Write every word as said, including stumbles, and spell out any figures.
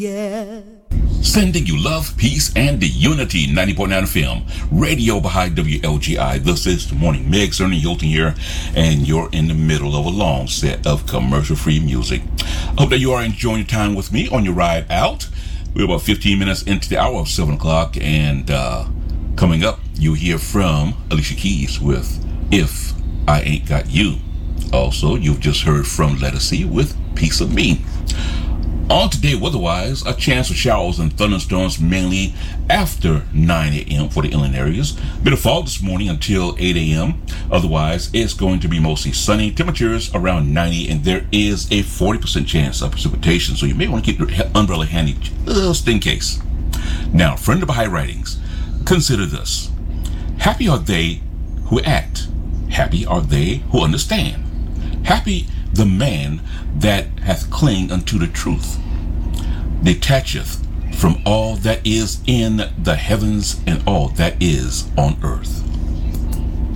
Yeah. Sending you love, peace, and the unity. ninety point nine F M, radio behind W L G I. This is the morning. Meg Cerny Hilton here, and you're in the middle of a long set of commercial-free music. I hope that you are enjoying your time with me on your ride out. We're about fifteen minutes into the hour of seven o'clock, and uh, coming up, you'll hear from Alicia Keys with If I Ain't Got You. Also, you've just heard from Letter C with Piece of Me. On today, weather-wise, a chance of showers and thunderstorms mainly after nine a.m. for the inland areas. Bit of fog this morning until eight a.m. Otherwise, it's going to be mostly sunny. Temperatures around ninety, and there is a forty percent chance of precipitation, so you may want to keep your umbrella handy just in case. Now, friend of the high writings, consider this. Happy are they who act. Happy are they who understand. Happy the man that hath cling unto the truth, detacheth from all that is in the heavens and all that is on earth.